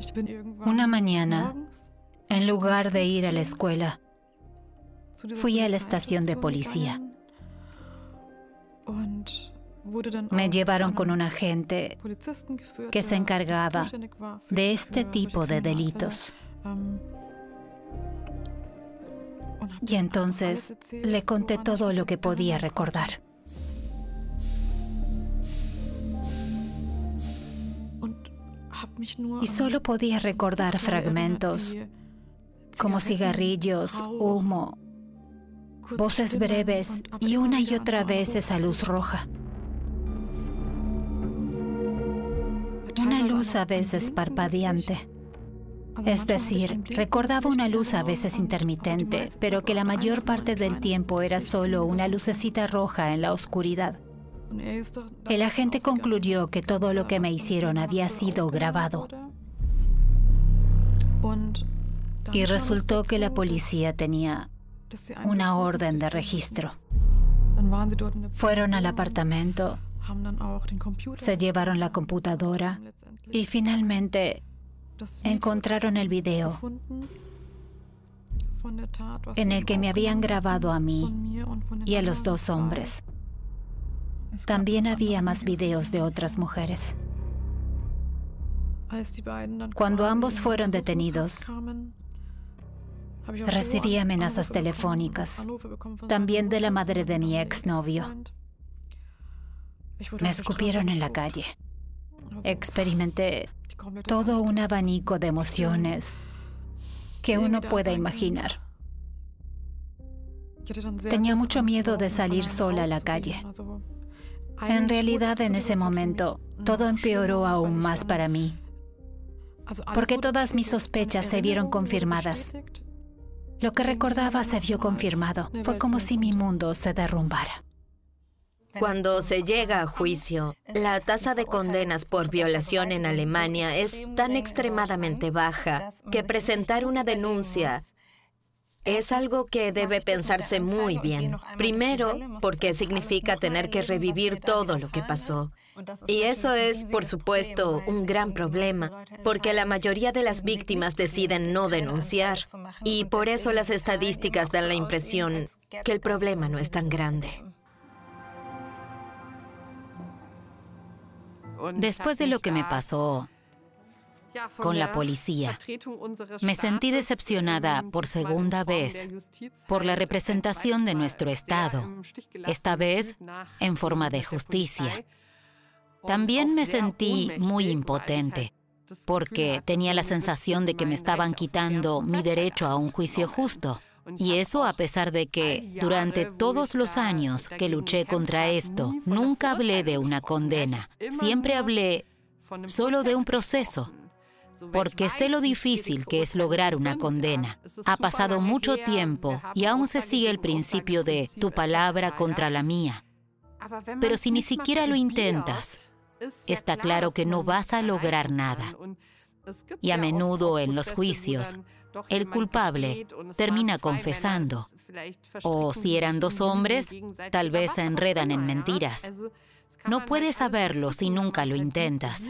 Una mañana, en lugar de ir a la escuela, fui a la estación de policía. Me llevaron con un agente que se encargaba de este tipo de delitos. Y entonces le conté todo lo que podía recordar. Y solo podía recordar fragmentos, como cigarrillos, humo, voces breves y una y otra vez esa luz roja. Una luz a veces parpadeante. Es decir, recordaba una luz a veces intermitente, pero que la mayor parte del tiempo era solo una lucecita roja en la oscuridad. El agente concluyó que todo lo que me hicieron había sido grabado. Y resultó que la policía tenía una orden de registro. Fueron al apartamento, se llevaron la computadora y finalmente encontraron el video en el que me habían grabado a mí y a los dos hombres. También había más videos de otras mujeres. Cuando ambos fueron detenidos, recibí amenazas telefónicas, también de la madre de mi exnovio. Me escupieron en la calle. Experimenté todo un abanico de emociones que uno puede imaginar. Tenía mucho miedo de salir sola a la calle. En realidad, en ese momento, todo empeoró aún más para mí, porque todas mis sospechas se vieron confirmadas. Lo que recordaba se vio confirmado. Fue como si mi mundo se derrumbara. Cuando se llega a juicio, la tasa de condenas por violación en Alemania es tan extremadamente baja que presentar una denuncia es algo que debe pensarse muy bien. Primero, porque significa tener que revivir todo lo que pasó. Y eso es, por supuesto, un gran problema, porque la mayoría de las víctimas deciden no denunciar. Y por eso las estadísticas dan la impresión que el problema no es tan grande. Después de lo que me pasó con la policía, me sentí decepcionada por segunda vez por la representación de nuestro Estado, esta vez en forma de justicia. También me sentí muy impotente, porque tenía la sensación de que me estaban quitando mi derecho a un juicio justo. Y eso a pesar de que durante todos los años que luché contra esto, nunca hablé de una condena. Siempre hablé solo de un proceso, porque sé lo difícil que es lograr una condena. Ha pasado mucho tiempo y aún se sigue el principio de tu palabra contra la mía. Pero si ni siquiera lo intentas, está claro que no vas a lograr nada. Y a menudo en los juicios, el culpable termina confesando. O si eran dos hombres, tal vez se enredan en mentiras. No puedes saberlo si nunca lo intentas.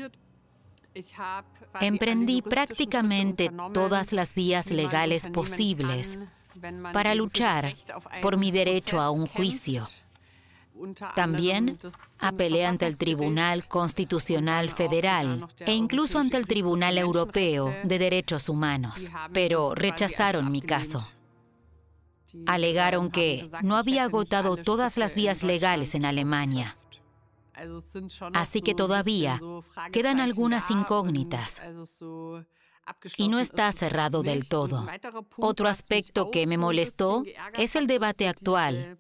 Emprendí prácticamente todas las vías legales posibles para luchar por mi derecho a un juicio. También apelé ante el Tribunal Constitucional Federal e incluso ante el Tribunal Europeo de Derechos Humanos, pero rechazaron mi caso. Alegaron que no había agotado todas las vías legales en Alemania. Así que todavía quedan algunas incógnitas y no está cerrado del todo. Otro aspecto que me molestó es el debate actual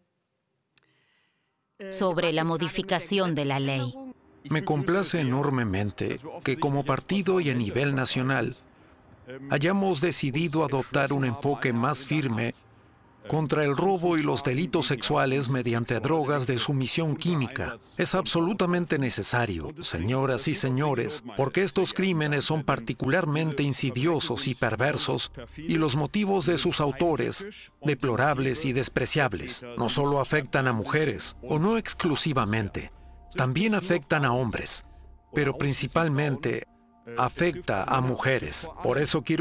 sobre la modificación de la ley. Me complace enormemente que como partido y a nivel nacional hayamos decidido adoptar un enfoque más firme contra el robo y los delitos sexuales mediante drogas de sumisión química. Es absolutamente necesario, señoras y señores, porque estos crímenes son particularmente insidiosos y perversos y los motivos de sus autores, deplorables y despreciables, no solo afectan a mujeres, o no exclusivamente, también afectan a hombres, pero principalmente afecta a mujeres. Por eso quiero